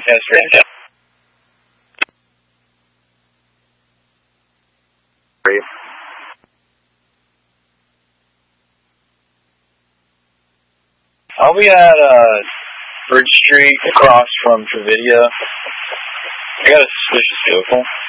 broadcast radio. I'll be at Bridge Street across from Dravidia. I got a suspicious vehicle.